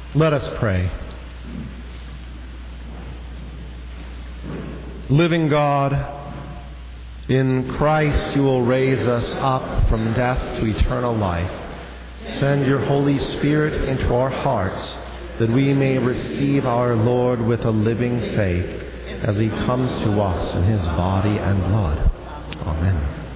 Let us pray. Living God, in Christ you will raise us up from death to eternal life. Send your Holy Spirit into our hearts, that we may receive our Lord with a living faith as he comes to us in his body and blood. Amen.